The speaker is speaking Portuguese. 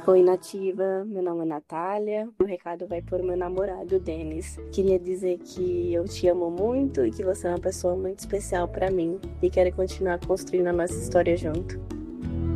Oi, Nativa. Meu nome é Natália. O recado vai por meu namorado, Denis. Queria dizer que eu te amo muito e que você é uma pessoa muito especial pra mim e quero continuar construindo a nossa história junto.